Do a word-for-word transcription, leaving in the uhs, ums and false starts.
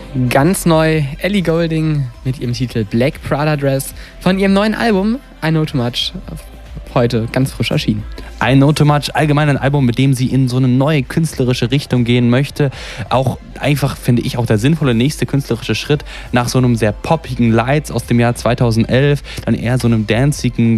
Ganz neu Ellie Goulding mit ihrem Titel Black Prada Dress von ihrem neuen Album I Know Too Much, heute ganz frisch erschienen. I Know Too Much, allgemein ein Album, mit dem sie in so eine neue künstlerische Richtung gehen möchte. Auch einfach, finde ich, auch der sinnvolle nächste künstlerische Schritt nach so einem sehr poppigen Lights aus dem Jahr zweitausendelf, dann eher so einem dancigen